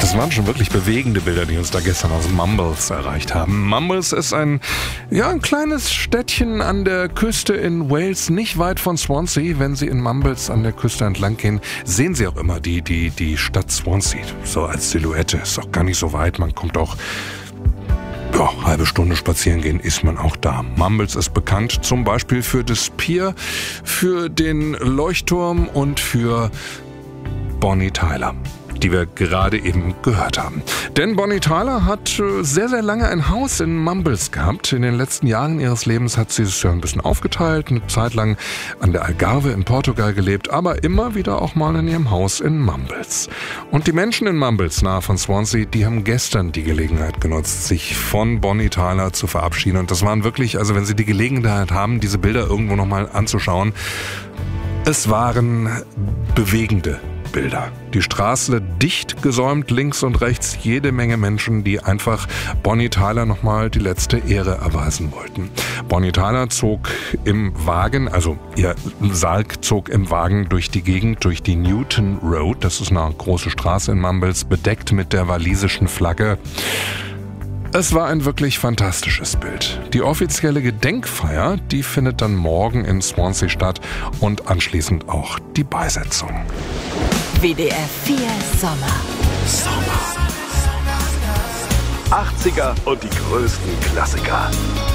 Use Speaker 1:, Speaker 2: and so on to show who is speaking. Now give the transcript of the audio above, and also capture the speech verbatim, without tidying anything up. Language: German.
Speaker 1: Das waren schon wirklich bewegende Bilder, die uns da gestern aus Mumbles erreicht haben. Mumbles ist ein, ja, ein kleines Städtchen an der Küste in Wales, nicht weit von Swansea. Wenn Sie in Mumbles an der Küste entlang gehen, sehen Sie auch immer die, die, die Stadt Swansea. So als Silhouette. Ist auch gar nicht so weit. Man kommt auch, ja, halbe Stunde spazieren gehen, ist man auch da. Mumbles ist bekannt zum Beispiel für das Pier, für den Leuchtturm und für Bonnie Tyler, die wir gerade eben gehört haben. Denn Bonnie Tyler hat sehr, sehr lange ein Haus in Mumbles gehabt. In den letzten Jahren ihres Lebens hat sie es ja ein bisschen aufgeteilt, eine Zeit lang an der Algarve in Portugal gelebt, aber immer wieder auch mal in ihrem Haus in Mumbles. Und die Menschen in Mumbles, nahe von Swansea, die haben gestern die Gelegenheit genutzt, sich von Bonnie Tyler zu verabschieden. Und das waren wirklich, also wenn Sie die Gelegenheit haben, diese Bilder irgendwo nochmal anzuschauen, es waren bewegende Bilder. Die Straße dicht gesäumt, links und rechts jede Menge Menschen, die einfach Bonnie Tyler nochmal die letzte Ehre erweisen wollten. Bonnie Tyler zog im Wagen, also ihr Sarg zog im Wagen durch die Gegend, durch die Newton Road. Das ist eine große Straße in Mumbles, bedeckt mit der walisischen Flagge. Es war ein wirklich fantastisches Bild. Die offizielle Gedenkfeier, die findet dann morgen in Swansea statt und anschließend auch die Beisetzung.
Speaker 2: W D R vier Sommer.
Speaker 3: Sommer. achtziger und die größten Klassiker.